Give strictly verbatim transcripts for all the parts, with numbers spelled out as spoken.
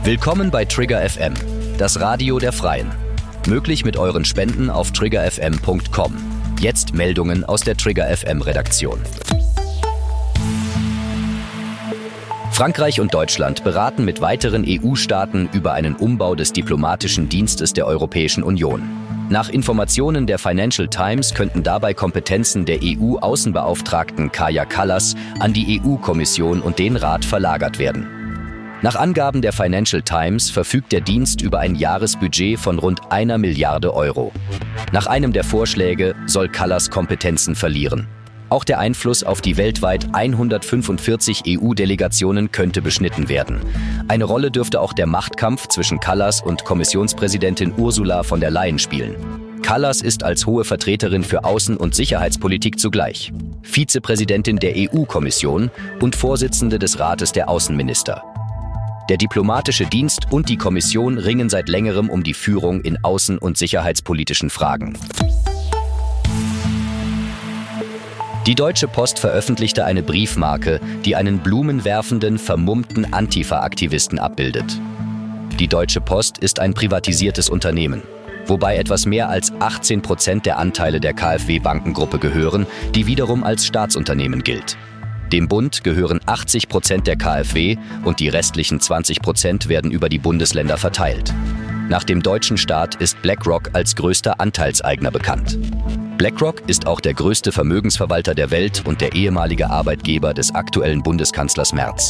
Willkommen bei Trigger F M, das Radio der Freien. Möglich mit euren Spenden auf trigger f m punkt com. Jetzt Meldungen aus der Trigger F M-Redaktion. Frankreich und Deutschland beraten mit weiteren E U-Staaten über einen Umbau des diplomatischen Dienstes der Europäischen Union. Nach Informationen der Financial Times könnten dabei Kompetenzen der E U-Außenbeauftragten Kaja Kallas an die E U-Kommission und den Rat verlagert werden. Nach Angaben der Financial Times verfügt der Dienst über ein Jahresbudget von rund einer Milliarde Euro. Nach einem der Vorschläge soll Kallas Kompetenzen verlieren. Auch der Einfluss auf die weltweit hundertfünfundvierzig E U-Delegationen könnte beschnitten werden. Eine Rolle dürfte auch der Machtkampf zwischen Kallas und Kommissionspräsidentin Ursula von der Leyen spielen. Kallas ist als hohe Vertreterin für Außen- und Sicherheitspolitik zugleich Vizepräsidentin der E U-Kommission und Vorsitzende des Rates der Außenminister. Der diplomatische Dienst und die Kommission ringen seit längerem um die Führung in außen- und sicherheitspolitischen Fragen. Die Deutsche Post veröffentlichte eine Briefmarke, die einen blumenwerfenden, vermummten Antifa-Aktivisten abbildet. Die Deutsche Post ist ein privatisiertes Unternehmen, wobei etwas mehr als achtzehn Prozent der Anteile der KfW-Bankengruppe gehören, die wiederum als Staatsunternehmen gilt. Dem Bund gehören achtzig Prozent der KfW und die restlichen zwanzig Prozent werden über die Bundesländer verteilt. Nach dem deutschen Staat ist BlackRock als größter Anteilseigner bekannt. BlackRock ist auch der größte Vermögensverwalter der Welt und der ehemalige Arbeitgeber des aktuellen Bundeskanzlers Merz.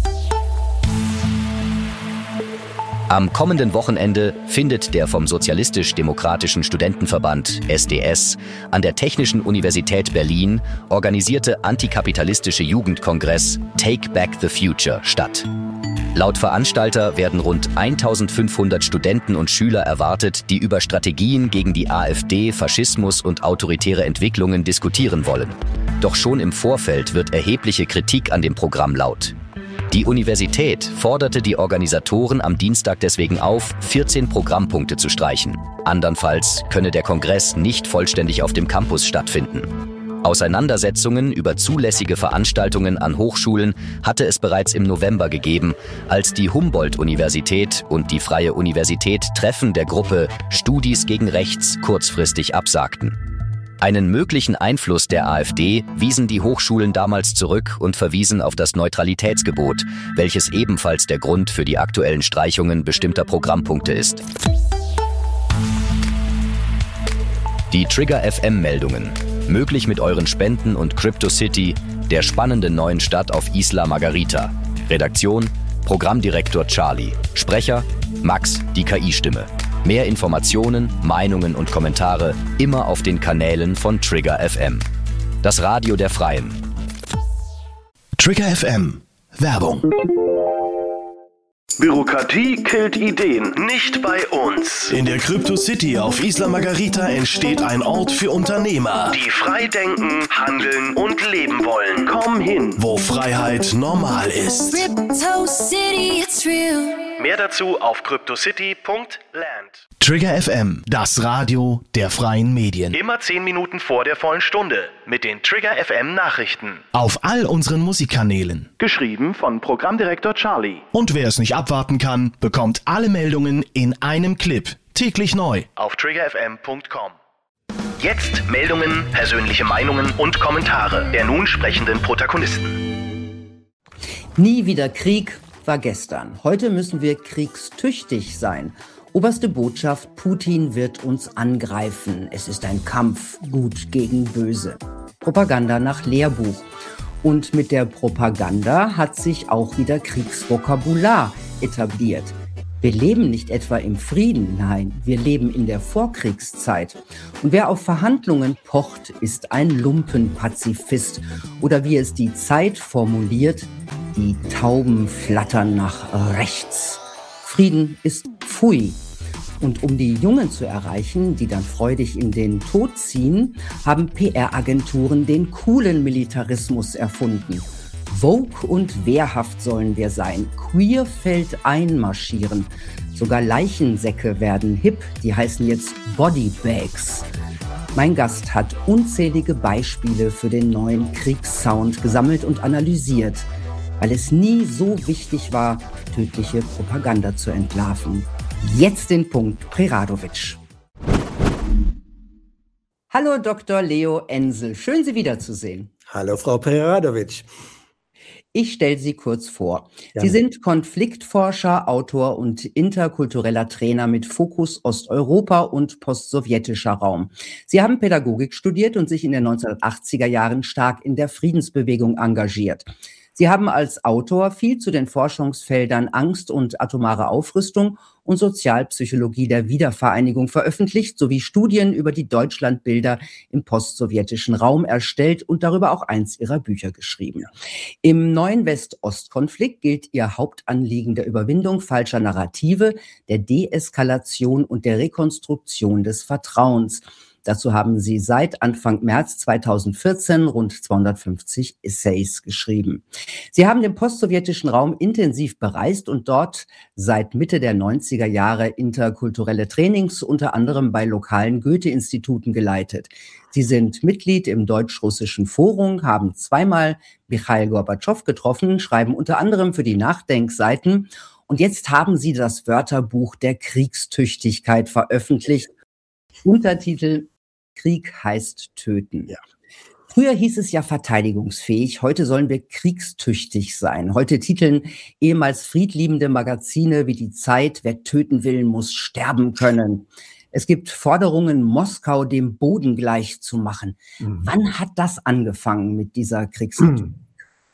Am kommenden Wochenende findet der vom Sozialistisch-Demokratischen Studentenverband S D S an der Technischen Universität Berlin organisierte antikapitalistische Jugendkongress Take Back the Future statt. Laut Veranstalter werden rund eintausendfünfhundert Studenten und Schüler erwartet, die über Strategien gegen die AfD, Faschismus und autoritäre Entwicklungen diskutieren wollen. Doch schon im Vorfeld wird erhebliche Kritik an dem Programm laut. Die Universität forderte die Organisatoren am Dienstag deswegen auf, vierzehn Programmpunkte zu streichen. Andernfalls könne der Kongress nicht vollständig auf dem Campus stattfinden. Auseinandersetzungen über zulässige Veranstaltungen an Hochschulen hatte es bereits im November gegeben, als die Humboldt-Universität und die Freie Universität Treffen der Gruppe Studis gegen Rechts kurzfristig absagten. Einen möglichen Einfluss der AfD wiesen die Hochschulen damals zurück und verwiesen auf das Neutralitätsgebot, welches ebenfalls der Grund für die aktuellen Streichungen bestimmter Programmpunkte ist. Die Trigger F M-Meldungen. Möglich mit euren Spenden und Crypto City, der spannenden neuen Stadt auf Isla Margarita. Redaktion: Programmdirektor Charlie. Sprecher: Max, die K I-Stimme. Mehr Informationen, Meinungen und Kommentare immer auf den Kanälen von Trigger F M. Das Radio der Freien. Trigger F M. Werbung. Bürokratie killt Ideen, nicht bei uns. In der Crypto City auf Isla Margarita entsteht ein Ort für Unternehmer, die frei denken, handeln und leben wollen. Komm hin, wo Freiheit normal ist. Crypto City, it's real. Mehr dazu auf cryptocity punkt land. Trigger F M, das Radio der freien Medien. Immer zehn Minuten vor der vollen Stunde mit den Trigger F M Nachrichten. Auf all unseren Musikkanälen. Geschrieben von Programmdirektor Charlie. Und wer es nicht abwarten kann, bekommt alle Meldungen in einem Clip. Täglich neu. Auf trigger f m punkt com. Jetzt Meldungen, persönliche Meinungen und Kommentare der nun sprechenden Protagonisten. Nie wieder Krieg war gestern. Heute müssen wir kriegstüchtig sein. Oberste Botschaft: Putin wird uns angreifen. Es ist ein Kampf, gut gegen böse. Propaganda nach Lehrbuch. Und mit der Propaganda hat sich auch wieder Kriegsvokabular etabliert. Wir leben nicht etwa im Frieden, nein, wir leben in der Vorkriegszeit. Und wer auf Verhandlungen pocht, ist ein Lumpenpazifist. Oder wie es die Zeit formuliert: die Tauben flattern nach rechts. Frieden ist Pfui. Und um die Jungen zu erreichen, die dann freudig in den Tod ziehen, haben P R-Agenturen den coolen Militarismus erfunden. Vogue und wehrhaft sollen wir sein. Queerfeld einmarschieren. Sogar Leichensäcke werden hip, die heißen jetzt Bodybags. Mein Gast hat unzählige Beispiele für den neuen Kriegssound gesammelt und analysiert. weil es nie so wichtig war, tödliche Propaganda zu entlarven. Jetzt den Punkt, Preradovic. Hallo Doktor Leo Ensel, schön Sie wiederzusehen. Hallo Frau Preradovic. Ich stelle Sie kurz vor. Gerne. Sie sind Konfliktforscher, Autor und interkultureller Trainer mit Fokus Osteuropa und postsowjetischer Raum. Sie haben Pädagogik studiert und sich in den neunzehnhundertachtziger Jahren stark in der Friedensbewegung engagiert. Sie haben als Autor viel zu den Forschungsfeldern Angst und atomare Aufrüstung und Sozialpsychologie der Wiedervereinigung veröffentlicht, sowie Studien über die Deutschlandbilder im postsowjetischen Raum erstellt und darüber auch eins ihrer Bücher geschrieben. Im neuen West-Ost-Konflikt gilt ihr Hauptanliegen der Überwindung falscher Narrative, der Deeskalation und der Rekonstruktion des Vertrauens. Dazu haben sie seit Anfang März zweitausendvierzehn rund zweihundertfünfzig Essays geschrieben. Sie haben den postsowjetischen Raum intensiv bereist und dort seit Mitte der neunziger Jahre interkulturelle Trainings unter anderem bei lokalen Goethe-Instituten geleitet. Sie sind Mitglied im Deutsch-Russischen Forum, haben zweimal Michail Gorbatschow getroffen, schreiben unter anderem für die Nachdenkseiten und jetzt haben sie das Wörterbuch der Kriegstüchtigkeit veröffentlicht. Untertitel: Krieg heißt töten. Ja. Früher hieß es ja verteidigungsfähig, heute sollen wir kriegstüchtig sein. Heute titeln ehemals friedliebende Magazine wie die Zeit, wer töten will, muss sterben können. Es gibt Forderungen, Moskau dem Boden gleich zu machen. Mhm. Wann hat das angefangen mit dieser Kriegstüchtigkeit? Mhm.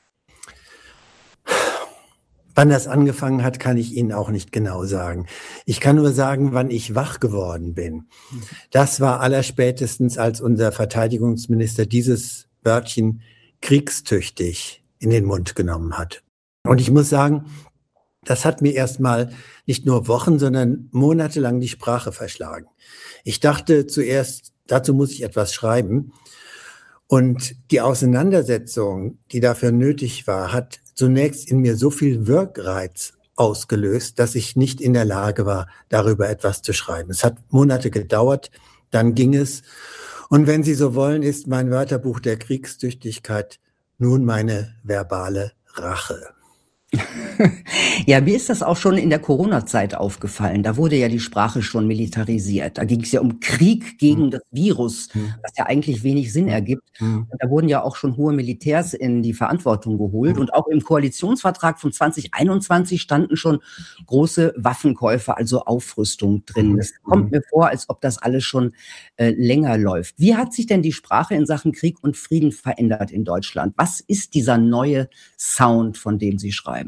Wann das angefangen hat, kann ich Ihnen auch nicht genau sagen. Ich kann nur sagen, wann ich wach geworden bin. Das war allerspätestens, als unser Verteidigungsminister dieses Wörtchen kriegstüchtig in den Mund genommen hat. Und ich muss sagen, das hat mir erstmal nicht nur Wochen, sondern monatelang die Sprache verschlagen. Ich dachte zuerst, dazu muss ich etwas schreiben. Und die Auseinandersetzung, die dafür nötig war, hat zunächst in mir so viel Wirkreiz ausgelöst, dass ich nicht in der Lage war, darüber etwas zu schreiben. Es hat Monate gedauert, dann ging es. Und wenn Sie so wollen, ist mein Wörterbuch der Kriegstüchtigkeit nun meine verbale Rache. Ja, mir ist das auch schon in der Corona-Zeit aufgefallen. Da wurde ja die Sprache schon militarisiert. Da ging es ja um Krieg gegen das Virus, was ja eigentlich wenig Sinn ergibt. Und da wurden ja auch schon hohe Militärs in die Verantwortung geholt. Und auch im Koalitionsvertrag von zwanzig einundzwanzig standen schon große Waffenkäufe, also Aufrüstung drin. Es kommt mir vor, als ob das alles schon äh, länger läuft. Wie hat sich denn die Sprache in Sachen Krieg und Frieden verändert in Deutschland? Was ist dieser neue Sound, von dem Sie schreiben?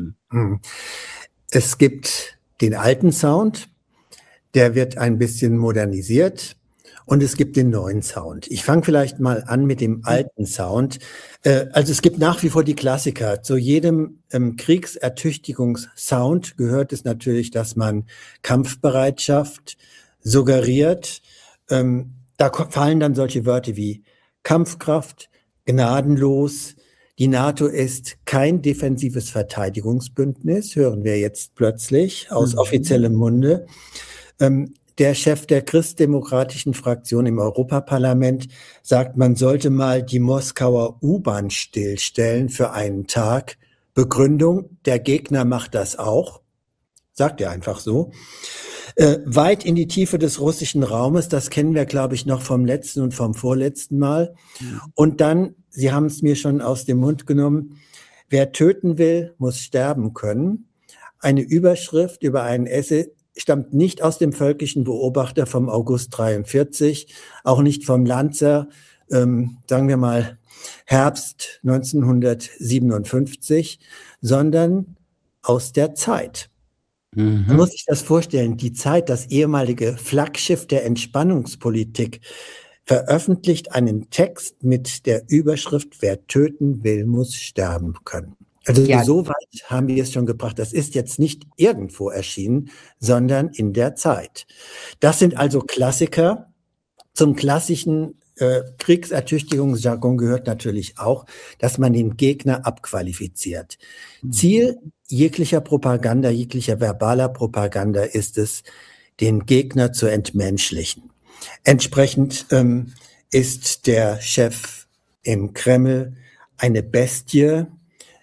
Es gibt den alten Sound, der wird ein bisschen modernisiert, und es gibt den neuen Sound. Ich fange vielleicht mal an mit dem alten Sound. Also es gibt nach wie vor die Klassiker. Zu jedem ähm, Kriegsertüchtigungssound gehört es natürlich, dass man Kampfbereitschaft suggeriert. Ähm, da fallen dann solche Wörter wie Kampfkraft, gnadenlos. Die NATO ist kein defensives Verteidigungsbündnis, hören wir jetzt plötzlich aus mhm. offiziellem Munde. Ähm, der Chef der christdemokratischen Fraktion im Europaparlament sagt, man sollte mal die Moskauer U-Bahn stillstellen für einen Tag. Begründung, der Gegner macht das auch. Sagt er einfach so. Äh, weit in die Tiefe des russischen Raumes, das kennen wir, glaube ich, noch vom letzten und vom vorletzten Mal. Mhm. Und dann, Sie haben es mir schon aus dem Mund genommen, wer töten will, muss sterben können. Eine Überschrift über einen Essay stammt nicht aus dem Völkischen Beobachter vom August dreiundvierzig, auch nicht vom Lanzer, ähm, sagen wir mal Herbst neunzehnhundertsiebenundfünfzig, sondern aus der Zeit. Mhm. Man muss sich das vorstellen, die Zeit, das ehemalige Flaggschiff der Entspannungspolitik, veröffentlicht einen Text mit der Überschrift, wer töten will, muss sterben können. Also ja. So weit haben wir es schon gebracht. Das ist jetzt nicht irgendwo erschienen, sondern in der Zeit. Das sind also Klassiker. Zum klassischen äh, Kriegsertüchtigungsjargon gehört natürlich auch, dass man den Gegner abqualifiziert. Mhm. Ziel jeglicher Propaganda, jeglicher verbaler Propaganda ist es, den Gegner zu entmenschlichen. Entsprechend ähm, ist der Chef im Kreml eine Bestie,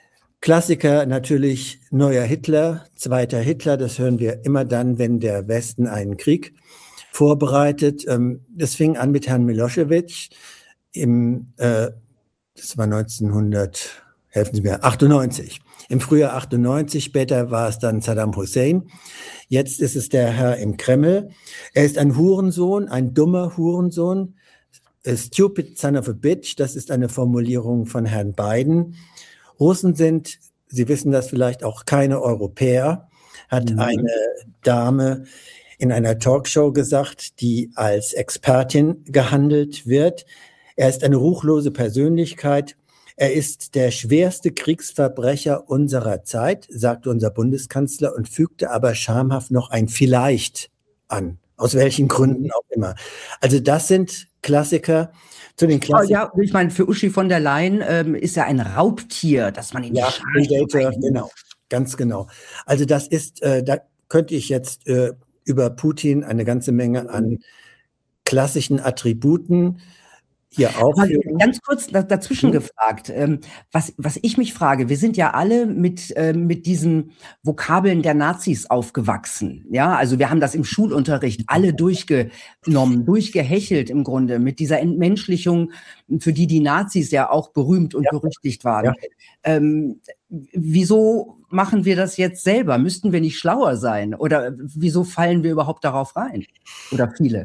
Klassiker natürlich neuer Hitler, zweiter Hitler, das hören wir immer dann, wenn der Westen einen Krieg vorbereitet. Das fing an mit Herrn Milosevic im, äh, das war neunzehnhundert, helfen Sie mir, achtundneunzig. Im Frühjahr achtundneunzig, später war es dann Saddam Hussein. Jetzt ist es der Herr im Kreml. Er ist ein Hurensohn, ein dummer Hurensohn. A stupid son of a bitch, das ist eine Formulierung von Herrn Biden. Russen sind, Sie wissen das vielleicht, auch keine Europäer, hat mhm. eine Dame in einer Talkshow gesagt, die als Expertin gehandelt wird. Er ist eine ruchlose Persönlichkeit. Er ist der schwerste Kriegsverbrecher unserer Zeit, sagte unser Bundeskanzler und fügte aber schamhaft noch ein Vielleicht an. Aus welchen Gründen auch immer. Also das sind Klassiker. Zu den Klassikern. Ja, ich meine, für Uschi von der Leyen ähm, ist ja ein Raubtier, dass man in die ja, Schale genau, ganz genau. Also das ist, äh, da könnte ich jetzt äh, über Putin eine ganze Menge an klassischen Attributen hier aufführen. Ganz kurz dazwischen hm. gefragt, ähm, was, was ich mich frage, wir sind ja alle mit, äh, mit diesen Vokabeln der Nazis aufgewachsen, ja, also wir haben das im Schulunterricht alle durchgenommen, durchgehechelt im Grunde, mit dieser Entmenschlichung, für die die Nazis ja auch berühmt und ja. berüchtigt waren. Ja. Ähm, wieso machen wir das jetzt selber? Müssten wir nicht schlauer sein? Oder wieso fallen wir überhaupt darauf rein? Oder viele?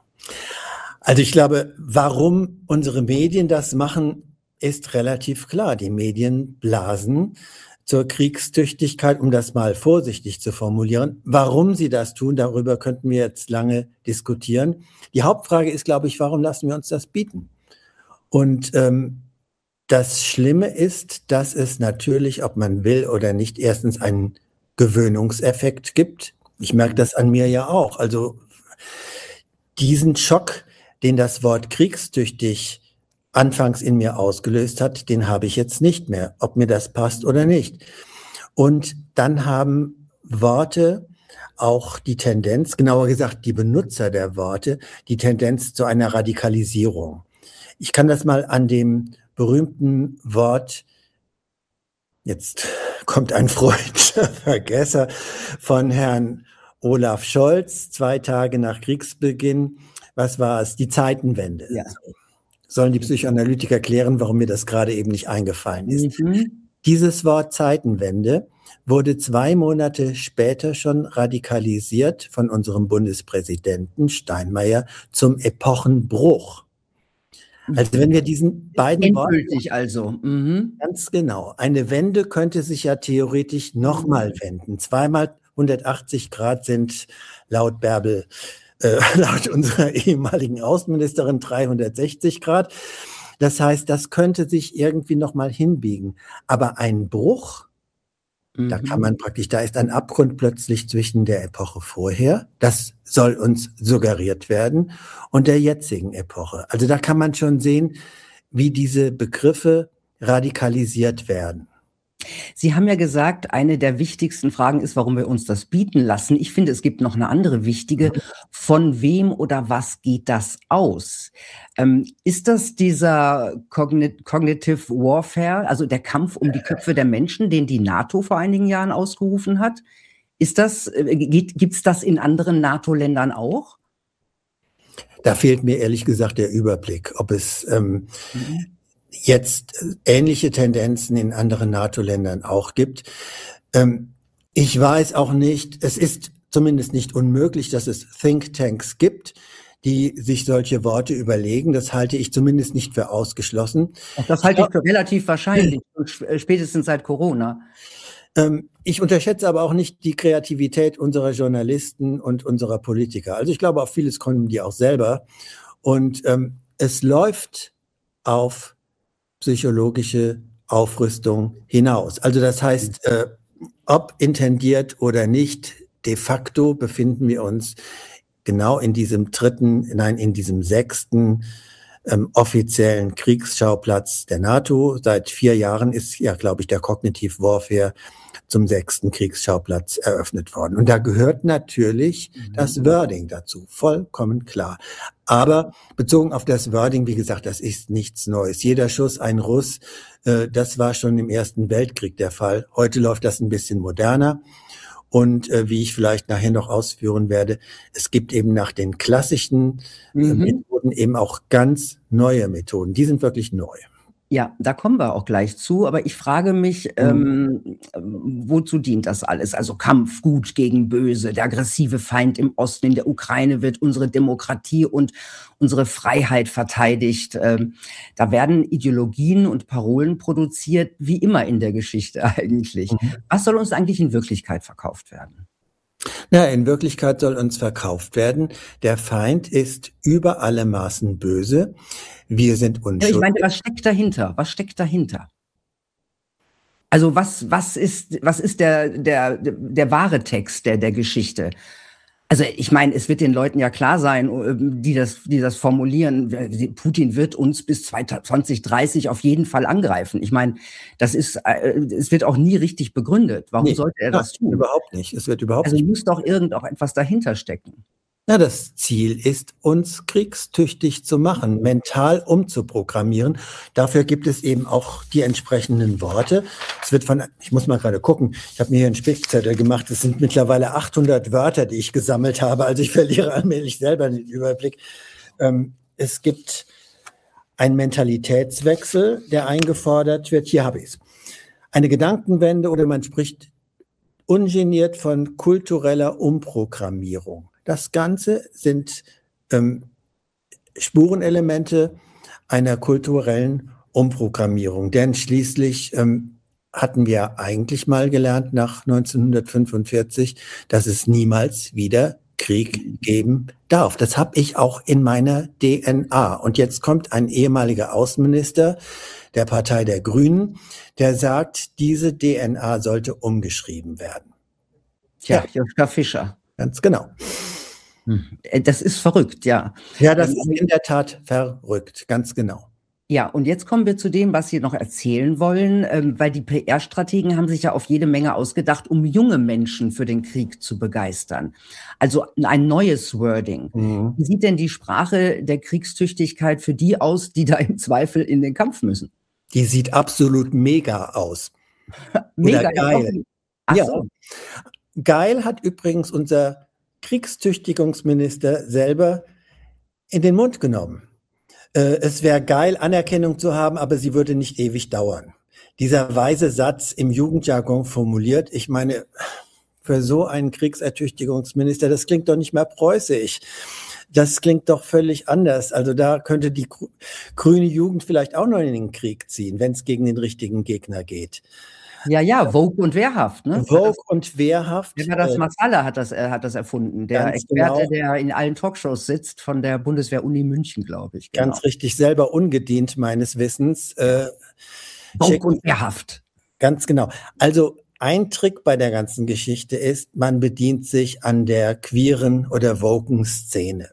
Also ich glaube, warum unsere Medien das machen, ist relativ klar. Die Medien blasen zur Kriegstüchtigkeit, um das mal vorsichtig zu formulieren. Warum sie das tun, darüber könnten wir jetzt lange diskutieren. Die Hauptfrage ist, glaube ich, warum lassen wir uns das bieten? Und ähm, das Schlimme ist, dass es natürlich, ob man will oder nicht, erstens einen Gewöhnungseffekt gibt. Ich merke das an mir ja auch. Also diesen Schock, den das Wort kriegstüchtig anfangs in mir ausgelöst hat, den habe ich jetzt nicht mehr, ob mir das passt oder nicht. Und dann haben Worte auch die Tendenz, genauer gesagt die Benutzer der Worte, die Tendenz zu einer Radikalisierung. Ich kann das mal an dem berühmten Wort, jetzt kommt ein freudscher Vergesser, von Herrn Olaf Scholz, zwei Tage nach Kriegsbeginn. Was war es? Die Zeitenwende. Ja. Sollen die Psychoanalytiker klären, warum mir das gerade eben nicht eingefallen ist. Mhm. Dieses Wort Zeitenwende wurde zwei Monate später schon radikalisiert von unserem Bundespräsidenten Steinmeier zum Epochenbruch. Also wenn wir diesen beiden Worten, also. Mhm. Ganz genau. Eine Wende könnte sich ja theoretisch nochmal wenden. Zweimal hundertachtzig Grad sind laut Bärbel Äh, laut unserer ehemaligen Außenministerin dreihundertsechzig Grad. Das heißt, das könnte sich irgendwie nochmal hinbiegen. Aber ein Bruch, mhm. da kann man praktisch, da ist ein Abgrund plötzlich zwischen der Epoche vorher, das soll uns suggeriert werden, und der jetzigen Epoche. Also da kann man schon sehen, wie diese Begriffe radikalisiert werden. Sie haben ja gesagt, eine der wichtigsten Fragen ist, warum wir uns das bieten lassen. Ich finde, es gibt noch eine andere wichtige. Von wem oder was geht das aus? Ähm, ist das dieser Cognit- Cognitive Warfare, also der Kampf um die Köpfe der Menschen, den die NATO vor einigen Jahren ausgerufen hat? Ist das, äh, gibt es das in anderen NATO-Ländern auch? Da fehlt mir ehrlich gesagt der Überblick, ob es ähm, mhm. jetzt ähnliche Tendenzen in anderen NATO-Ländern auch gibt. Ähm, ich weiß auch nicht, es ist zumindest nicht unmöglich, dass es Thinktanks gibt, die sich solche Worte überlegen. Das halte ich zumindest nicht für ausgeschlossen. Das halte ich für relativ wahrscheinlich, spätestens seit Corona. Ähm, ich unterschätze aber auch nicht die Kreativität unserer Journalisten und unserer Politiker. Also ich glaube, auf vieles kommen die auch selber. Und ähm, es läuft auf psychologische Aufrüstung hinaus. Also das heißt, äh, ob intendiert oder nicht, de facto befinden wir uns genau in diesem dritten, nein, in diesem sechsten ähm, offiziellen Kriegsschauplatz der NATO. Seit vier Jahren ist ja, glaube ich, der Cognitive Warfare zum sechsten Kriegsschauplatz eröffnet worden. Und da gehört natürlich mhm. das Wording dazu, vollkommen klar. Aber bezogen auf das Wording, wie gesagt, das ist nichts Neues. Jeder Schuss ein Russ, äh, das war schon im Ersten Weltkrieg der Fall. Heute läuft das ein bisschen moderner. Und äh, wie ich vielleicht nachher noch ausführen werde, es gibt eben nach den klassischen äh, Mhm. Methoden eben auch ganz neue Methoden. Die sind wirklich neu. Ja, da kommen wir auch gleich zu, aber ich frage mich, ähm, wozu dient das alles? Also Kampf gut gegen böse, der aggressive Feind im Osten, in der Ukraine wird unsere Demokratie und unsere Freiheit verteidigt. Ähm, da werden Ideologien und Parolen produziert, wie immer in der Geschichte eigentlich. Mhm. Was soll uns eigentlich in Wirklichkeit verkauft werden? Na, in Wirklichkeit soll uns verkauft werden, der Feind ist über alle Maßen böse. Wir sind Ja, ich unschuldig. meine, was steckt dahinter? Was steckt dahinter? Also was, was ist, was ist der, der, der wahre Text der, der Geschichte? Also ich meine, es wird den Leuten ja klar sein, die das, die das formulieren, Putin wird uns bis zwanzig dreißig auf jeden Fall angreifen. Ich meine, das ist, äh, es wird auch nie richtig begründet. Warum Nee, sollte er ja, das tun? überhaupt nicht. Es wird überhaupt Also nicht. muss doch irgend auch etwas dahinter stecken. Na, das Ziel ist, uns kriegstüchtig zu machen, mental umzuprogrammieren. Dafür gibt es eben auch die entsprechenden Worte. Es wird von, ich muss mal gerade gucken, ich habe mir hier einen Spickzettel gemacht. Es sind mittlerweile achthundert Wörter, die ich gesammelt habe. Also ich verliere allmählich selber den Überblick. Ähm, es gibt einen Mentalitätswechsel, der eingefordert wird. Hier habe ich es. Eine Gedankenwende oder man spricht ungeniert von kultureller Umprogrammierung. Das Ganze sind ähm, Spurenelemente einer kulturellen Umprogrammierung. Denn schließlich ähm, hatten wir eigentlich mal gelernt nach neunzehnhundertfünfundvierzig, dass es niemals wieder Krieg geben darf. Das habe ich auch in meiner D N A. Und jetzt kommt ein ehemaliger Außenminister der Partei der Grünen, der sagt, diese D N A sollte umgeschrieben werden. Tja, Ja. Joschka Fischer. Ganz genau. Äh, Das ist verrückt, ja. Ja, das Ähm, ist in der Tat verrückt, ganz genau. Ja, und jetzt kommen wir zu dem, was Sie noch erzählen wollen, ähm, weil die P R-Strategen haben sich ja auf jede Menge ausgedacht, um junge Menschen für den Krieg zu begeistern. Also ein neues Wording. Mhm. Wie sieht denn die Sprache der Kriegstüchtigkeit für die aus, die da im Zweifel in den Kampf müssen? Die sieht absolut mega aus. Mega geil. Ach Ja. so. Geil hat übrigens unser Kriegstüchtigungsminister selber in den Mund genommen. Äh, es wäre geil, Anerkennung zu haben, aber sie würde nicht ewig dauern. Dieser weise Satz im Jugendjargon formuliert, ich meine, für so einen Kriegsertüchtigungsminister, das klingt doch nicht mehr preußisch. Das klingt doch völlig anders. Also da könnte die grü- grüne Jugend vielleicht auch noch in den Krieg ziehen, wenn es gegen den richtigen Gegner geht. Ja, ja, Vogue und wehrhaft, ne? Vogue und wehrhaft. Wer war das? äh, Masala hat das, äh, hat das erfunden. Der Ganz Experte, genau. der in allen Talkshows sitzt, von der Bundeswehr-Uni München, glaube ich. Genau. Ganz richtig, selber ungedient meines Wissens. Äh, Vogue schick- und wehrhaft. Ganz genau. Also ein Trick bei der ganzen Geschichte ist, man bedient sich an der queeren oder woken Szene.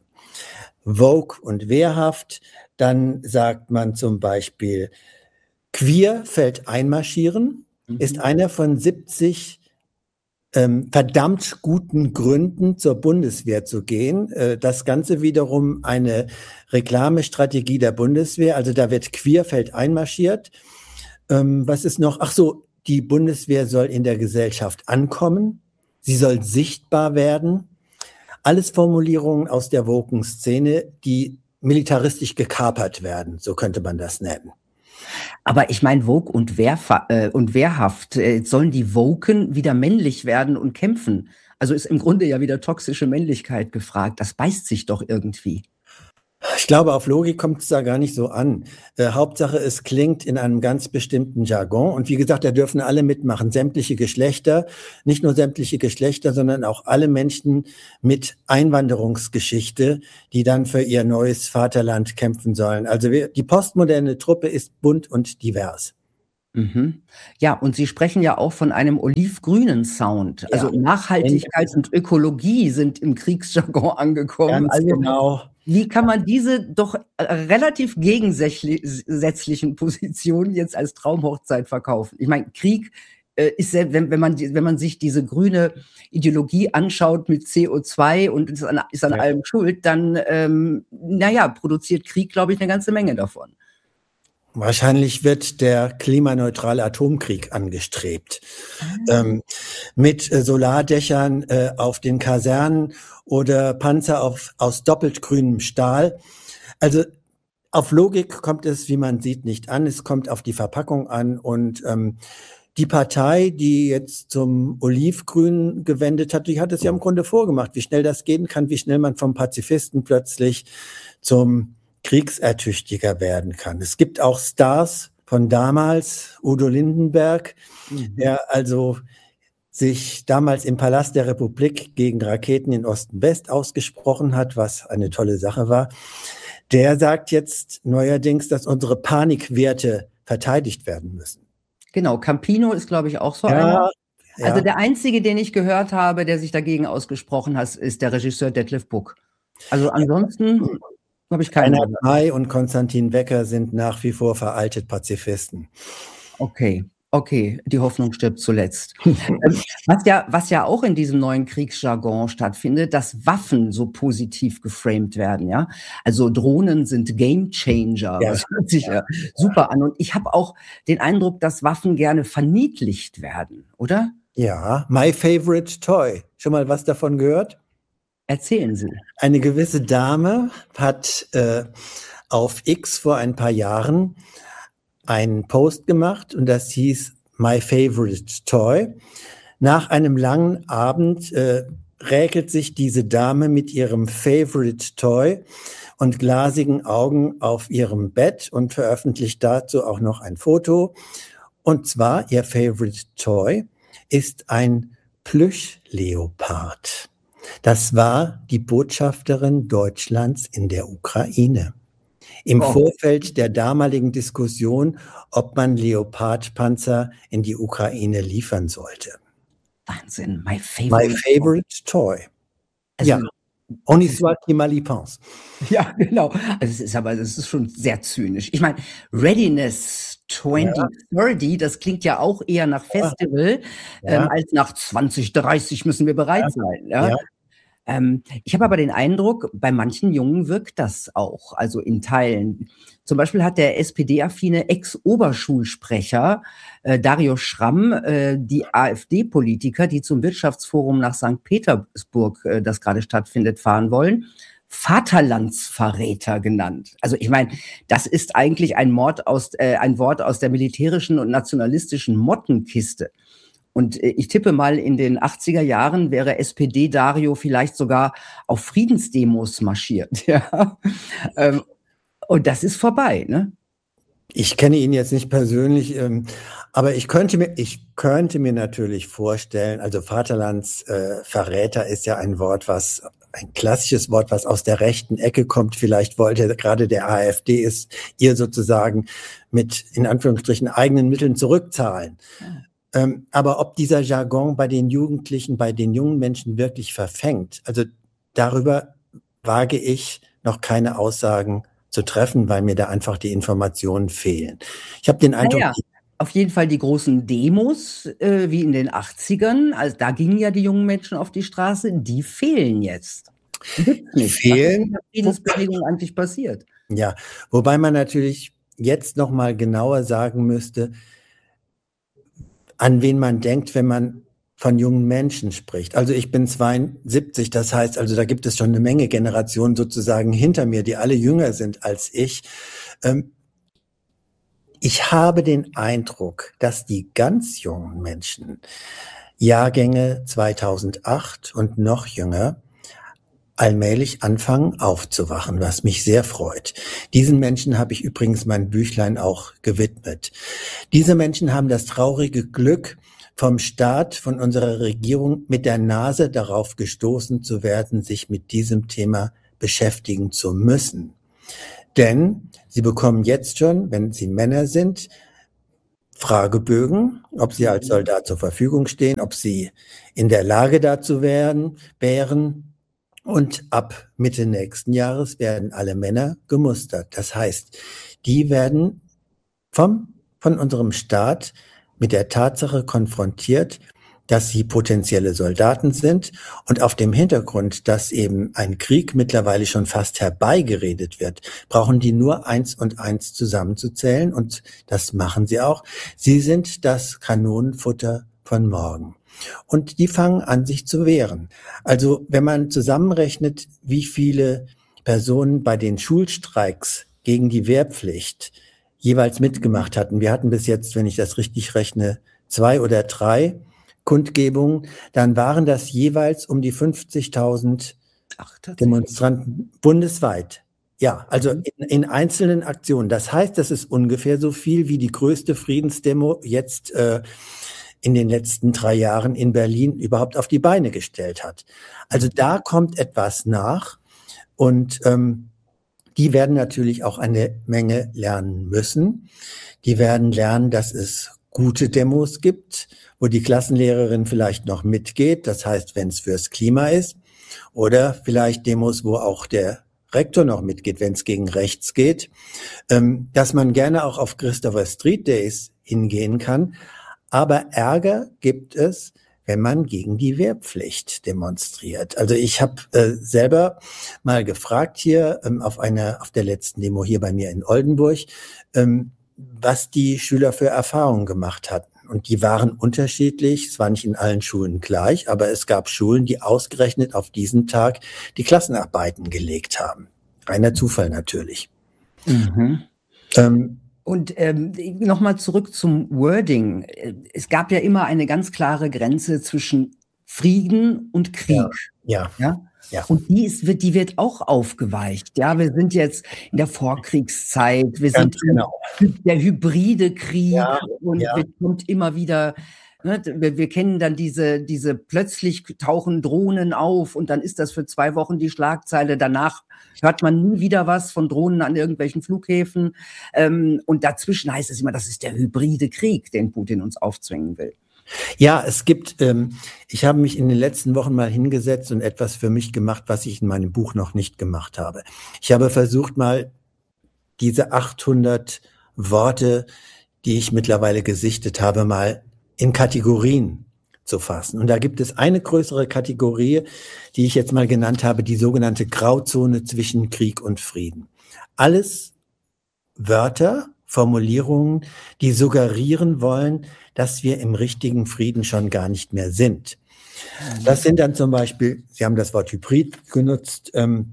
Vogue und wehrhaft, dann sagt man zum Beispiel, queer fällt einmarschieren, Mhm. ist einer von siebzig ähm, verdammt guten Gründen zur Bundeswehr zu gehen. Äh, das Ganze wiederum eine Reklamestrategie der Bundeswehr. Also da wird Queerfeld einmarschiert. Ähm, was ist noch? Ach so, die Bundeswehr soll in der Gesellschaft ankommen. Sie soll sichtbar werden. Alles Formulierungen aus der woken Szene, die militaristisch gekapert werden. So könnte man das nennen. Aber ich meine, Vogue und, Wehrfa äh, und wehrhaft, äh, sollen die Woken wieder männlich werden und kämpfen? Also ist im Grunde ja wieder toxische Männlichkeit gefragt. Das beißt sich doch irgendwie. Ich glaube, auf Logik kommt es da gar nicht so an. Äh, Hauptsache, es klingt in einem ganz bestimmten Jargon. Und wie gesagt, da dürfen alle mitmachen, sämtliche Geschlechter, nicht nur sämtliche Geschlechter, sondern auch alle Menschen mit Einwanderungsgeschichte, die dann für ihr neues Vaterland kämpfen sollen. Also wir, die postmoderne Truppe ist bunt und divers. Mhm. Ja, und Sie sprechen ja auch von einem olivgrünen Sound. Also Ja. Nachhaltigkeit und Ökologie sind im Kriegsjargon angekommen. Ganz Also genau. wie kann man diese doch äh, relativ gegensätzlichen Positionen jetzt als Traumhochzeit verkaufen? Ich meine, Krieg äh, ist, wenn, wenn man, wenn man sich diese grüne Ideologie anschaut mit C O zwei und ist an, ist an ja. allem schuld, dann, ähm, naja, produziert Krieg, glaube ich, eine ganze Menge davon. Wahrscheinlich wird der klimaneutrale Atomkrieg angestrebt. Ah. Ähm, mit äh, Solardächern äh, auf den Kasernen oder Panzer auf, aus doppelt grünem Stahl. Also auf Logik kommt es, wie man sieht, nicht an. Es kommt auf die Verpackung an. Und ähm, die Partei, die jetzt zum Olivgrün gewendet hat, die hat es ja im Grunde vorgemacht, wie schnell das gehen kann, wie schnell man vom Pazifisten plötzlich zum Kriegsertüchtiger werden kann. Es gibt auch Stars von damals, Udo Lindenberg, mhm. der also sich damals im Palast der Republik gegen Raketen in Osten-West ausgesprochen hat, was eine tolle Sache war. Der sagt jetzt neuerdings, dass unsere Panikwerte verteidigt werden müssen. Genau, Campino ist, glaube ich, auch so ja, einer. Also ja. der einzige, den ich gehört habe, der sich dagegen ausgesprochen hat, ist der Regisseur Detlef Buck. Also ansonsten... Ja. habe ich keine Reinhard May und Konstantin Wecker sind nach wie vor veraltet Pazifisten. Okay, okay, die Hoffnung stirbt zuletzt. was, ja, was ja auch in diesem neuen Kriegsjargon stattfindet, dass Waffen so positiv geframed werden, ja. Also Drohnen sind Gamechanger, ja. Das hört sich ja super an. Und ich habe auch den Eindruck, dass Waffen gerne verniedlicht werden, oder? Ja, my favorite toy. Schon mal was davon gehört? Erzählen Sie. Eine gewisse Dame hat äh, auf X vor ein paar Jahren einen Post gemacht und das hieß My Favorite Toy. Nach einem langen Abend äh, räkelt sich diese Dame mit ihrem Favorite Toy und glasigen Augen auf ihrem Bett und veröffentlicht dazu auch noch ein Foto. Und zwar, ihr Favorite Toy ist ein Plüschleopard. Das war die Botschafterin Deutschlands in der Ukraine. Im oh. Vorfeld der damaligen Diskussion, ob man Leopardpanzer in die Ukraine liefern sollte. Wahnsinn, my favorite, my favorite toy. Also, ja, on y soit qui mal y pense. Ja, genau. Also es ist aber, das ist schon sehr zynisch. Ich meine, Readiness zwanzig dreißig, ja. Das klingt ja auch eher nach Festival, ja. ähm, als nach zwanzig dreißig müssen wir bereit ja. sein. Ja. ja. Ähm, ich habe aber den Eindruck, bei manchen Jungen wirkt das auch, also in Teilen. Zum Beispiel hat der S P D-affine Ex-Oberschulsprecher äh, Dario Schramm äh, die AfD-Politiker, die zum Wirtschaftsforum nach Sankt Petersburg, äh, das gerade stattfindet, fahren wollen, Vaterlandsverräter genannt. Also ich meine, das ist eigentlich ein Mord aus, äh, ein Wort aus der militärischen und nationalistischen Mottenkiste. Und ich tippe mal, in den achtziger Jahren wäre S P D-Dario vielleicht sogar auf Friedensdemos marschiert. Ja. Und das ist vorbei, ne? Ich kenne ihn jetzt nicht persönlich, aber ich könnte mir, ich könnte mir natürlich vorstellen, also Vaterlandsverräter ist ja ein Wort, was ein klassisches Wort, was aus der rechten Ecke kommt. Vielleicht wollte gerade der AfD es ihr sozusagen mit, in Anführungsstrichen, eigenen Mitteln zurückzahlen. Ja. Ähm, aber ob dieser Jargon bei den Jugendlichen, bei den jungen Menschen wirklich verfängt, also darüber wage ich noch keine Aussagen zu treffen, weil mir da einfach die Informationen fehlen. Ich habe den Eindruck... Ja, ja. Auf jeden Fall die großen Demos, äh, wie in den achtzigern, also da gingen ja die jungen Menschen auf die Straße, die fehlen jetzt. Die gibt's nicht. Fehlen? Was ist in der Friedensbewegung eigentlich passiert? Ja, wobei man natürlich jetzt noch mal genauer sagen müsste, an wen man denkt, wenn man von jungen Menschen spricht. Also ich bin zweiundsiebzig, das heißt, also da gibt es schon eine Menge Generationen sozusagen hinter mir, die alle jünger sind als ich. Ähm, ich habe den Eindruck, dass die ganz jungen Menschen, Jahrgänge zweitausendacht und noch jünger, allmählich anfangen aufzuwachen, was mich sehr freut. Diesen Menschen habe ich übrigens mein Büchlein auch gewidmet. Diese Menschen haben das traurige Glück, vom Staat, von unserer Regierung mit der Nase darauf gestoßen zu werden, sich mit diesem Thema beschäftigen zu müssen. Denn sie bekommen jetzt schon, wenn sie Männer sind, Fragebögen, ob sie als Soldat zur Verfügung stehen, ob sie in der Lage dazu wären, wären. Und ab Mitte nächsten Jahres werden alle Männer gemustert. Das heißt, die werden vom, von unserem Staat mit der Tatsache konfrontiert, dass sie potenzielle Soldaten sind und auf dem Hintergrund, dass eben ein Krieg mittlerweile schon fast herbeigeredet wird, brauchen die nur eins und eins zusammenzuzählen und das machen sie auch. Sie sind das Kanonenfutter von morgen. Und die fangen an, sich zu wehren. Also wenn man zusammenrechnet, wie viele Personen bei den Schulstreiks gegen die Wehrpflicht jeweils mitgemacht hatten. Wir hatten bis jetzt, wenn ich das richtig rechne, zwei oder drei Kundgebungen, dann waren das jeweils um die fünfzigtausend Demonstranten bundesweit. Ja, also in, in einzelnen Aktionen. Das heißt, das ist ungefähr so viel wie die größte Friedensdemo jetzt äh, in den letzten drei Jahren in Berlin überhaupt auf die Beine gestellt hat. Also da kommt etwas nach und ähm, die werden natürlich auch eine Menge lernen müssen. Die werden lernen, dass es gute Demos gibt, wo die Klassenlehrerin vielleicht noch mitgeht, das heißt, wenn es fürs Klima ist, oder vielleicht Demos, wo auch der Rektor noch mitgeht, wenn es gegen rechts geht, ähm, dass man gerne auch auf Christopher Street Days hingehen kann, aber Ärger gibt es, wenn man gegen die Wehrpflicht demonstriert. Also ich habe äh, selber mal gefragt hier ähm, auf einer auf der letzten Demo hier bei mir in Oldenburg, ähm, was die Schüler für Erfahrungen gemacht hatten. Und die waren unterschiedlich. Es war nicht in allen Schulen gleich, aber es gab Schulen, die ausgerechnet auf diesen Tag die Klassenarbeiten gelegt haben. Reiner Zufall natürlich. Mhm. Ähm, Und ähm, nochmal zurück zum Wording. Es gab ja immer eine ganz klare Grenze zwischen Frieden und Krieg. Ja, ja. Ja? Ja. Und die ist, wird, die wird auch aufgeweicht. Ja, wir sind jetzt in der Vorkriegszeit. Wir Ganz sind genau. in der hybride Krieg Ja, und ja. wir kommt immer wieder. Ne, wir, wir kennen dann diese, diese plötzlich tauchen Drohnen auf und dann ist das für zwei Wochen die Schlagzeile. Danach hört man nie wieder was von Drohnen an irgendwelchen Flughäfen. Ähm, und dazwischen heißt es immer, das ist der hybride Krieg, den Putin uns aufzwingen will. Ja, es gibt, ähm, ich habe mich in den letzten Wochen mal hingesetzt und etwas für mich gemacht, was ich in meinem Buch noch nicht gemacht habe. Ich habe versucht mal diese achthundert Worte, die ich mittlerweile gesichtet habe, mal in Kategorien zu fassen. Und da gibt es eine größere Kategorie, die ich jetzt mal genannt habe, die sogenannte Grauzone zwischen Krieg und Frieden. Alles Wörter, Formulierungen, die suggerieren wollen, dass wir im richtigen Frieden schon gar nicht mehr sind. Das sind dann zum Beispiel, Sie haben das Wort Hybrid genutzt, ähm,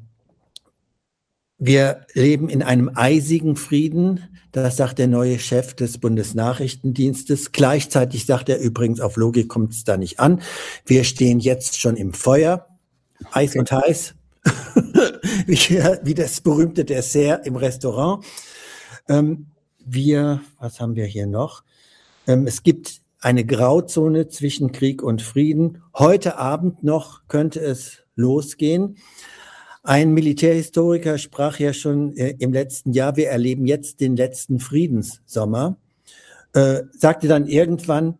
wir leben in einem eisigen Frieden, das sagt der neue Chef des Bundesnachrichtendienstes. Gleichzeitig sagt er übrigens, auf Logik kommt es da nicht an, wir stehen jetzt schon im Feuer, Eis und heiß, wie, wie das berühmte Dessert im Restaurant. Ähm, wir, was haben wir hier noch? Ähm, es gibt eine Grauzone zwischen Krieg und Frieden. Heute Abend noch könnte es losgehen. Ein Militärhistoriker sprach ja schon äh, im letzten Jahr, wir erleben jetzt den letzten Friedenssommer, äh, sagte dann irgendwann,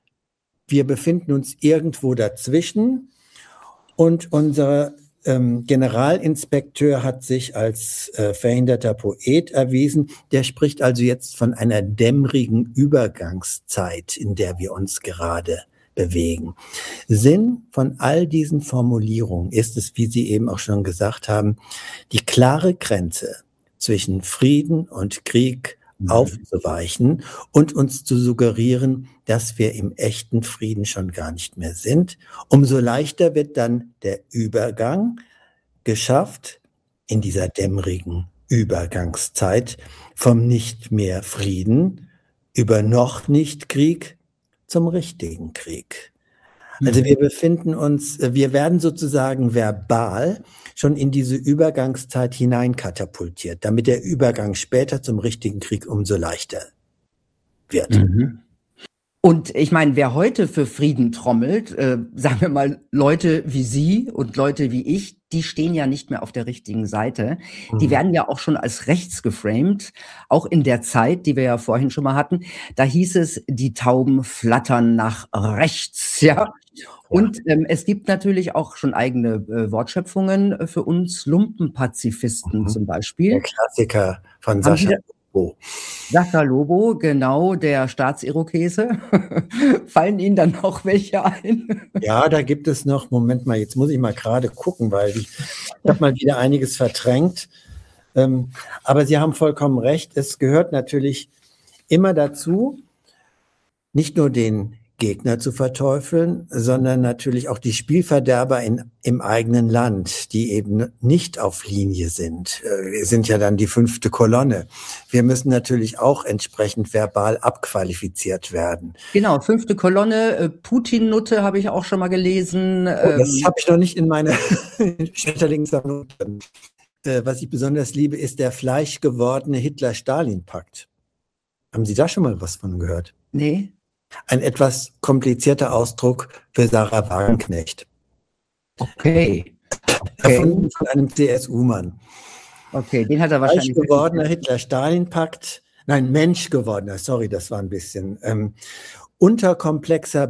wir befinden uns irgendwo dazwischen und unser ähm, Generalinspekteur hat sich als äh, verhinderter Poet erwiesen. Der spricht also jetzt von einer dämmerigen Übergangszeit, in der wir uns gerade bewegen. Sinn von all diesen Formulierungen ist es, wie Sie eben auch schon gesagt haben, die klare Grenze zwischen Frieden und Krieg mhm. aufzuweichen und uns zu suggerieren, dass wir im echten Frieden schon gar nicht mehr sind. Umso leichter wird dann der Übergang geschafft in dieser dämmerigen Übergangszeit vom nicht mehr Frieden über noch nicht Krieg zum richtigen Krieg. Also wir befinden uns, wir werden sozusagen verbal schon in diese Übergangszeit hineinkatapultiert, damit der Übergang später zum richtigen Krieg umso leichter wird. Mhm. Und ich meine, wer heute für Frieden trommelt, äh, sagen wir mal Leute wie Sie und Leute wie ich, die stehen ja nicht mehr auf der richtigen Seite. Mhm. Die werden ja auch schon als rechts geframed, auch in der Zeit, die wir ja vorhin schon mal hatten. Da hieß es, die Tauben flattern nach rechts, ja. Und ähm, es gibt natürlich auch schon eigene äh, Wortschöpfungen äh, für uns Lumpenpazifisten mhm. zum Beispiel. Der Klassiker von Haben Sascha. Sie da, Lobo. Saka Lobo, genau, der Staatsirokese. Fallen Ihnen dann noch welche ein? Ja, da gibt es noch, Moment mal, jetzt muss ich mal gerade gucken, weil ich, ich habe mal wieder einiges verdrängt. Ähm, aber Sie haben vollkommen recht, es gehört natürlich immer dazu, nicht nur den Gegner zu verteufeln, sondern natürlich auch die Spielverderber in, im eigenen Land, die eben nicht auf Linie sind. Wir sind ja dann die fünfte Kolonne. Wir müssen natürlich auch entsprechend verbal abqualifiziert werden. Genau, fünfte Kolonne, äh, Putin-Nutte habe ich auch schon mal gelesen. Oh, das ähm, habe ich noch nicht in meiner Schmetterlingssammlung. Äh, was ich besonders liebe, ist der fleischgewordene Hitler-Stalin-Pakt. Haben Sie da schon mal was von gehört? Nee. Ein etwas komplizierter Ausdruck für Sarah Wagenknecht. Okay. okay. Erfunden von einem C S U-Mann. Okay, den hat er wahrscheinlich. Gewordener Hitler-Stalin-Pakt, nein, Mensch gewordener, sorry, das war ein bisschen. Ähm, unterkomplexer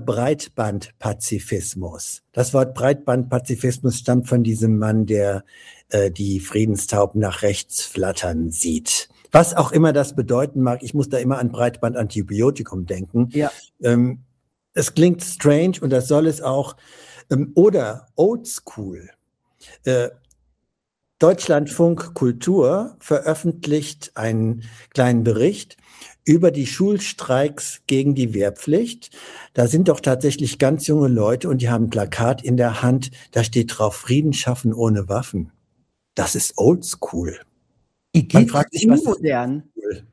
Breitbandpazifismus. Das Wort Breitbandpazifismus stammt von diesem Mann, der äh, die Friedenstauben nach rechts flattern sieht. Was auch immer das bedeuten mag, ich muss da immer an Breitbandantibiotikum denken. Ja. Ähm, es klingt strange und das soll es auch. Ähm, oder Oldschool. Äh, Deutschlandfunk Kultur veröffentlicht einen kleinen Bericht über die Schulstreiks gegen die Wehrpflicht. Da sind doch tatsächlich ganz junge Leute und die haben ein Plakat in der Hand, da steht drauf, Frieden schaffen ohne Waffen. Das ist oldschool. Man fragt sich, was modern. Ist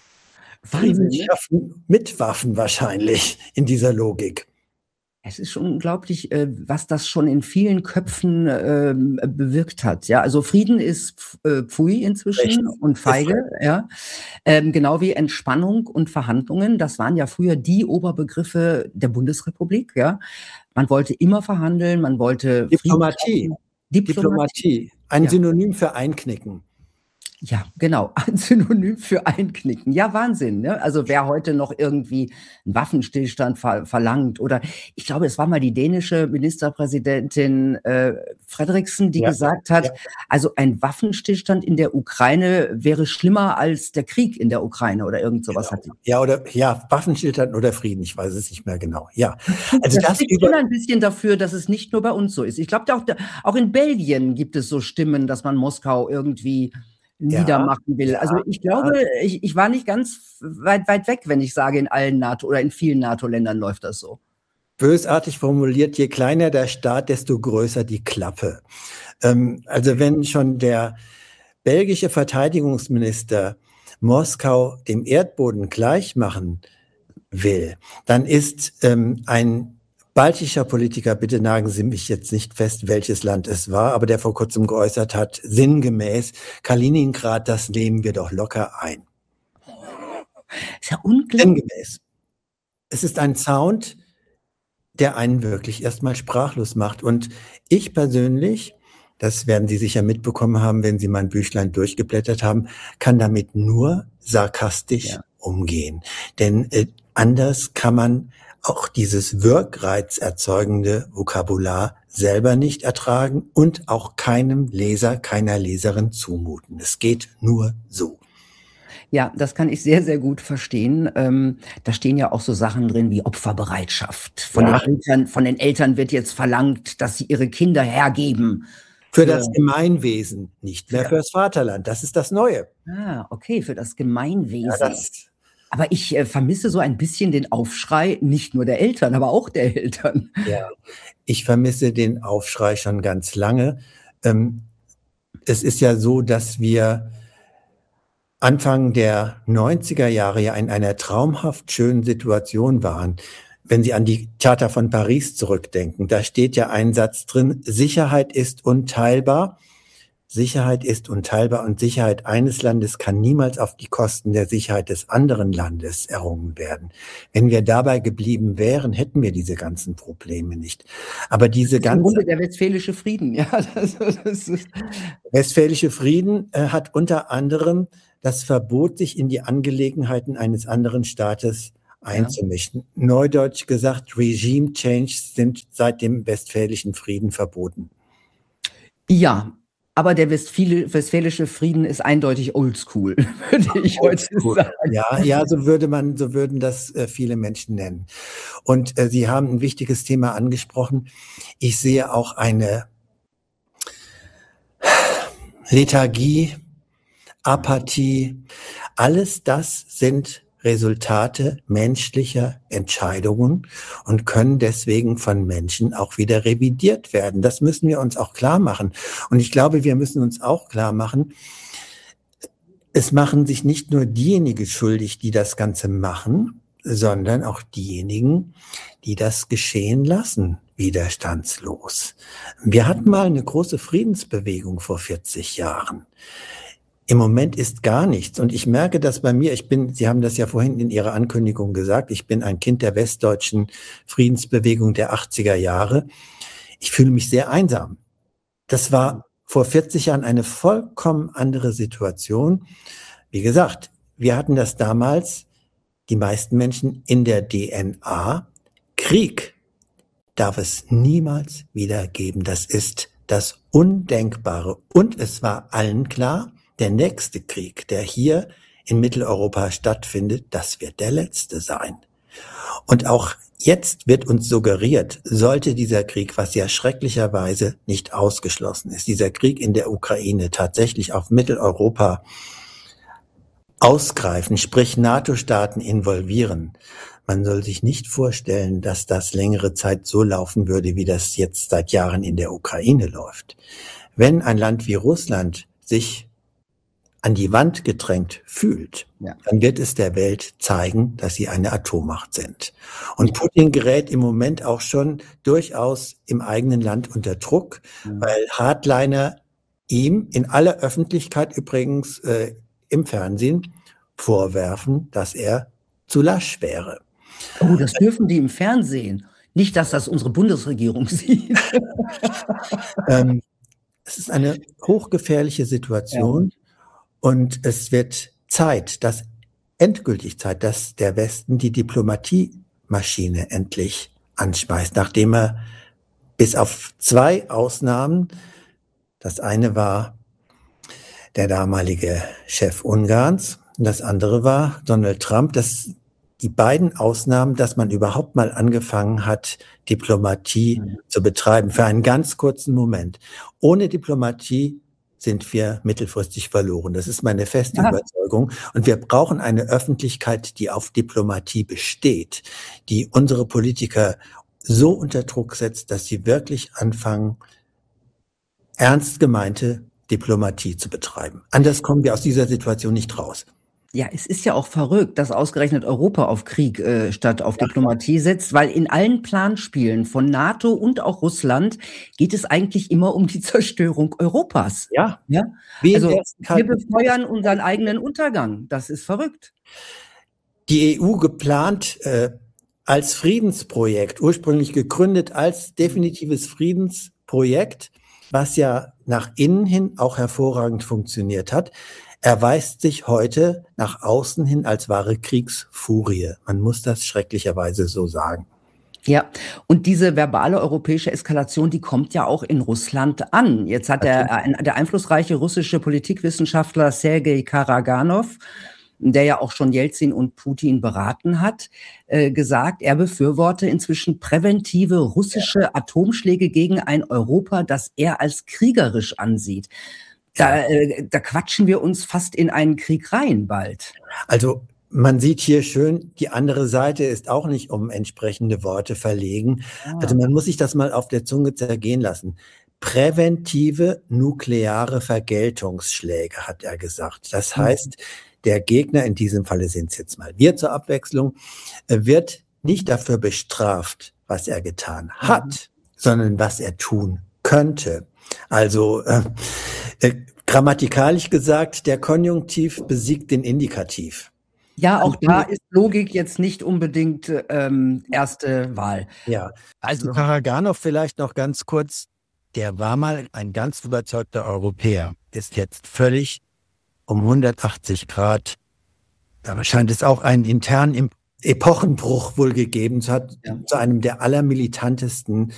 Frieden schaffen mit Waffen wahrscheinlich in dieser Logik. Es ist schon unglaublich, äh, was das schon in vielen Köpfen äh, bewirkt hat. Ja, also Frieden ist äh, Pfui inzwischen Echt? und feige. Ja, ähm, genau wie Entspannung und Verhandlungen. Das waren ja früher die Oberbegriffe der Bundesrepublik. Ja, man wollte immer verhandeln, man wollte Diplomatie. Diplomatie. Diplomatie. Ein ja. Synonym für Einknicken. Ja, genau, ein Synonym für Einknicken. Ja, Wahnsinn, ne? Also wer heute noch irgendwie einen Waffenstillstand ver- verlangt oder ich glaube, es war mal die dänische Ministerpräsidentin äh, Frederiksen, die ja, gesagt hat, ja. also ein Waffenstillstand in der Ukraine wäre schlimmer als der Krieg in der Ukraine oder irgend sowas genau. hat die. Ja, oder ja, Waffenstillstand oder Frieden, ich weiß es nicht mehr genau. Ja, also das, das spricht über ein bisschen dafür, dass es nicht nur bei uns so ist. Ich glaube, auch, auch in Belgien gibt es so Stimmen, dass man Moskau irgendwie niedermachen will. Ja, also ich glaube, ja. ich, ich war nicht ganz weit, weit weg, wenn ich sage, in allen NATO oder in vielen NATO-Ländern läuft das so. Bösartig formuliert, je kleiner der Staat, desto größer die Klappe. Ähm, also wenn schon der belgische Verteidigungsminister Moskau dem Erdboden gleich machen will, dann ist ähm, ein baltischer Politiker, bitte nageln Sie mich jetzt nicht fest, welches Land es war, aber der vor kurzem geäußert hat, sinngemäß, Kaliningrad, das nehmen wir doch locker ein. Ist ja unglaublich. Sinngemäß. Es ist ein Sound, der einen wirklich erstmal sprachlos macht. Und ich persönlich, das werden Sie sicher mitbekommen haben, wenn Sie mein Büchlein durchgeblättert haben, kann damit nur sarkastisch ja. umgehen. Denn äh, anders kann man auch dieses Wirkreiz erzeugende Vokabular selber nicht ertragen und auch keinem Leser, keiner Leserin zumuten. Es geht nur so. Ja, das kann ich sehr, sehr gut verstehen. Ähm, da stehen ja auch so Sachen drin wie Opferbereitschaft. Von, ja. den Eltern, von den Eltern wird jetzt verlangt, dass sie ihre Kinder hergeben. Für, für das Gemeinwesen, nicht mehr ja. fürs Vaterland. Das ist das Neue. Ah, okay, für das Gemeinwesen. Ja, das Aber ich äh, vermisse so ein bisschen den Aufschrei, nicht nur der Eltern, aber auch der Eltern. Ja, ich vermisse den Aufschrei schon ganz lange. Ähm, es ist ja so, dass wir Anfang der neunziger Jahre ja in einer traumhaft schönen Situation waren. Wenn Sie an die Charta von Paris zurückdenken, da steht ja ein Satz drin, Sicherheit ist unteilbar. Sicherheit ist unteilbar und Sicherheit eines Landes kann niemals auf die Kosten der Sicherheit des anderen Landes errungen werden. Wenn wir dabei geblieben wären, hätten wir diese ganzen Probleme nicht. Aber diese ganze... Im Grunde der Westfälische Frieden, ja. Das, das ist Westfälische Frieden äh, hat unter anderem das Verbot, sich in die Angelegenheiten eines anderen Staates einzumischen. Ja. Neudeutsch gesagt, Regime Change sind seit dem Westfälischen Frieden verboten. Ja, Aber der Westfäl- westfälische Frieden ist eindeutig oldschool, würde ich heute sagen. Ja, ja, so würde man, so würden das äh, viele Menschen nennen. Und äh, Sie haben ein wichtiges Thema angesprochen. Ich sehe auch eine Lethargie, Apathie. Alles das sind Resultate menschlicher Entscheidungen und können deswegen von Menschen auch wieder revidiert werden. Das müssen wir uns auch klar machen. Und ich glaube, wir müssen uns auch klar machen, es machen sich nicht nur diejenigen schuldig, die das Ganze machen, sondern auch diejenigen, die das geschehen lassen, widerstandslos. Wir hatten mal eine große Friedensbewegung vor vierzig Jahren. Im Moment ist gar nichts. Und ich merke das bei mir, ich bin, Sie haben das ja vorhin in Ihrer Ankündigung gesagt, ich bin ein Kind der westdeutschen Friedensbewegung der achtziger Jahre. Ich fühle mich sehr einsam. Das war vor vierzig Jahren eine vollkommen andere Situation. Wie gesagt, wir hatten das damals, die meisten Menschen, in der D N A. Krieg darf es niemals wieder geben. Das ist das Undenkbare. Und es war allen klar, der nächste Krieg, der hier in Mitteleuropa stattfindet, das wird der letzte sein. Und auch jetzt wird uns suggeriert, sollte dieser Krieg, was ja schrecklicherweise nicht ausgeschlossen ist, dieser Krieg in der Ukraine tatsächlich auf Mitteleuropa ausgreifen, sprich NATO-Staaten involvieren, man soll sich nicht vorstellen, dass das längere Zeit so laufen würde, wie das jetzt seit Jahren in der Ukraine läuft. Wenn ein Land wie Russland sich an die Wand gedrängt fühlt, ja, dann wird es der Welt zeigen, dass sie eine Atommacht sind. Und ja, Putin gerät im Moment auch schon durchaus im eigenen Land unter Druck, ja, weil Hardliner ihm in aller Öffentlichkeit übrigens äh, im Fernsehen vorwerfen, dass er zu lasch wäre. Oh, das dürfen die im Fernsehen. Nicht, dass das unsere Bundesregierung sieht. ähm, es ist eine hochgefährliche Situation. Ja. Und es wird Zeit, dass endgültig Zeit, dass der Westen die Diplomatiemaschine endlich anschmeißt, nachdem er bis auf zwei Ausnahmen, das eine war der damalige Chef Ungarns und das andere war Donald Trump, dass die beiden Ausnahmen, dass man überhaupt mal angefangen hat, Diplomatie mhm. zu betreiben, für einen ganz kurzen Moment. Ohne Diplomatie sind wir mittelfristig verloren. Das ist meine feste ja. Überzeugung. Und wir brauchen eine Öffentlichkeit, die auf Diplomatie besteht, die unsere Politiker so unter Druck setzt, dass sie wirklich anfangen, ernst gemeinte Diplomatie zu betreiben. Anders kommen wir aus dieser Situation nicht raus. Ja, es ist ja auch verrückt, dass ausgerechnet Europa auf Krieg äh, statt auf ja. Diplomatie setzt, weil in allen Planspielen von NATO und auch Russland geht es eigentlich immer um die Zerstörung Europas. Ja, ja? Wie also wir befeuern unseren eigenen Untergang. Das ist verrückt. Die E U geplant äh, als Friedensprojekt, ursprünglich gegründet als definitives Friedensprojekt, was ja nach innen hin auch hervorragend funktioniert hat, erweist sich heute nach außen hin als wahre Kriegsfurie. Man muss das schrecklicherweise so sagen. Ja, und diese verbale europäische Eskalation, die kommt ja auch in Russland an. Jetzt hat der, der einflussreiche russische Politikwissenschaftler Sergei Karaganov, der ja auch schon Jelzin und Putin beraten hat, äh, gesagt, er befürworte inzwischen präventive russische Atomschläge gegen ein Europa, das er als kriegerisch ansieht. Da, äh, da quatschen wir uns fast in einen Krieg rein bald. Also man sieht hier schön, die andere Seite ist auch nicht um entsprechende Worte verlegen. Ah. Also man muss sich das mal auf der Zunge zergehen lassen. Präventive nukleare Vergeltungsschläge, hat er gesagt. Das heißt, der Gegner, in diesem Falle sind es jetzt mal wir zur Abwechslung, wird nicht dafür bestraft, was er getan hat, mhm. sondern was er tun könnte. Also äh, äh, grammatikalisch gesagt, der Konjunktiv besiegt den Indikativ. Ja, auch da ist Logik jetzt nicht unbedingt ähm, erste Wahl. Ja, also Karaganov vielleicht noch ganz kurz, der war mal ein ganz überzeugter Europäer, ist jetzt völlig um hundertachtzig Grad. Da scheint es auch einen internen Epochenbruch wohl gegeben zu, hat, ja. zu einem der allermilitantesten